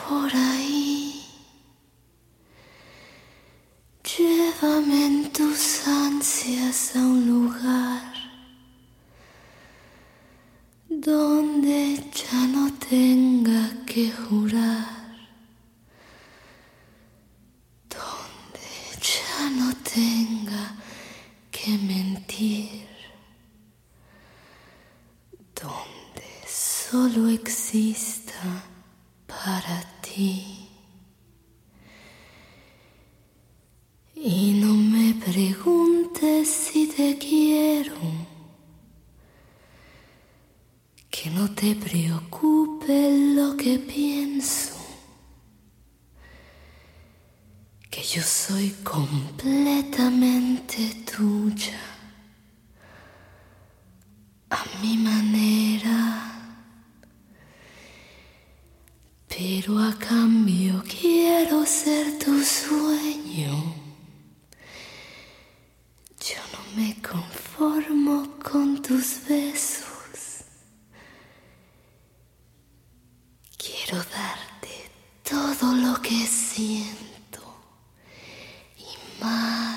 por ahí. Llévame en tus ansias a un lugar donde ya no tenga que jurar, donde ya no tenga que mentir, donde solo exista para ti. Y no me preguntes si te quiero, que no te preocupe lo que pienso, que yo soy completamente tuya, a mi manera. Pero a cambio quiero ser tu sueño. Yo no me conformo con tus besos. Quiero darte todo lo que siento.